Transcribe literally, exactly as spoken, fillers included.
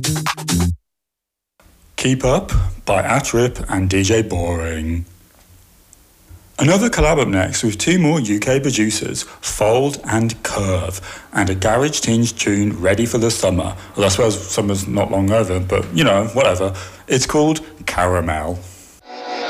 Keep Up by Atrip and D J Boring. Another collab up next with two more U K producers, Fold and Curve, and a garage-tinged tune ready for the summer. Well, I suppose summer's not long over, but, you know, whatever. It's called Caramel.